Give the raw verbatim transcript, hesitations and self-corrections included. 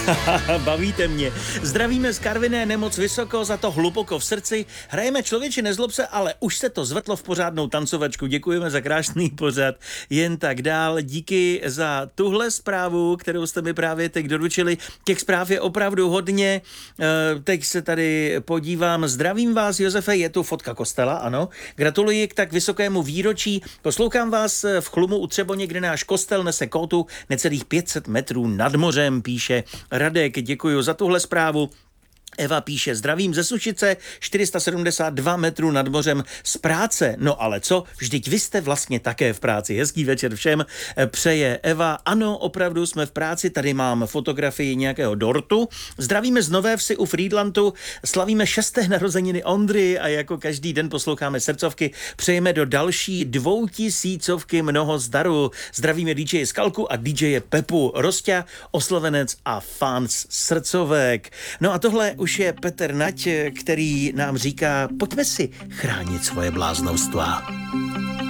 Bavíte mě. Zdravíme z Karviné, nemoc vysoko, za to hluboko v srdci. Hrajeme Člověče nezlob se, ale už se to zvrtlo v pořádnou tancovačku. Děkujeme za krásný pořad. Jen tak dál. Díky za tuhle zprávu, kterou jste mi právě teď doručili. Těch zpráv je opravdu hodně. Teď se tady podívám. Zdravím vás, Josefe, je tu fotka kostela, ano. Gratuluji k tak vysokému výročí. Poslouchám vás v Chlumu u Třeboně, kde náš kostel nese kótu necelých pět set metrů nad mořem, píše Radek. Děkuji za tuhle zprávu. Eva píše, zdravím ze Sušice, čtyři sta sedmdesát dva metrů nad mořem z práce. No ale co, vždyť vy jste vlastně také v práci. Hezký večer všem, přeje Eva. Ano, opravdu jsme v práci, tady mám fotografii nějakého dortu. Zdravíme z Nové Vsi u Frýdlantu, slavíme šesté narozeniny Ondry a jako každý den posloucháme srdcovky. Přejeme do další dvoutisícovky mnoho zdaru. Zdravíme dý džeje Skalku a dý džeje Pepu Rosťa, oslovenec a fans srdcovek. No a tohle už je Petr Nať, který nám říká, pojďme si chránit svoje bláznovstva.